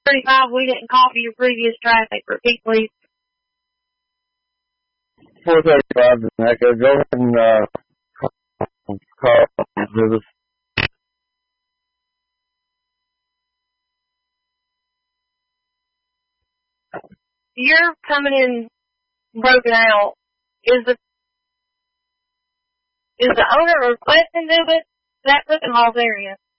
35, we didn't copy your previous traffic. Repeat, please. 435 is Echo. Go ahead and call service. You're coming in broken out. Is the owner requesting to do it? That Brooklyn Halls area.